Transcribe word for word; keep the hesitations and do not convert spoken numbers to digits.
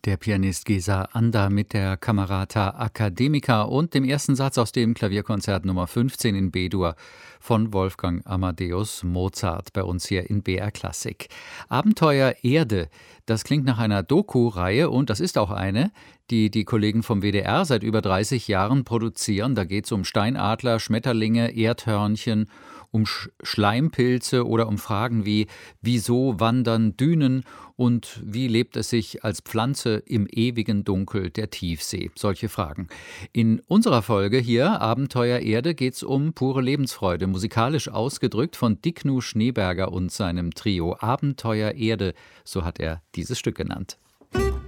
Der Pianist Gesa Anda mit der Camerata Academica und dem ersten Satz aus dem Klavierkonzert Nummer fünfzehn in B-Dur von Wolfgang Amadeus Mozart bei uns hier in B R Klassik. Abenteuer Erde, das klingt nach einer Doku-Reihe und das ist auch eine, die die Kollegen vom W D R seit über dreißig Jahren produzieren. Da geht es um Steinadler, Schmetterlinge, Erdhörnchen, um Sch- Schleimpilze oder um Fragen wie: Wieso wandern Dünen und wie lebt es sich als Pflanze im ewigen Dunkel der Tiefsee? Solche Fragen. In unserer Folge hier, Abenteuer Erde, geht es um pure Lebensfreude, musikalisch ausgedrückt von Diknu Schneeberger und seinem Trio. Abenteuer Erde, so hat er dieses Stück genannt.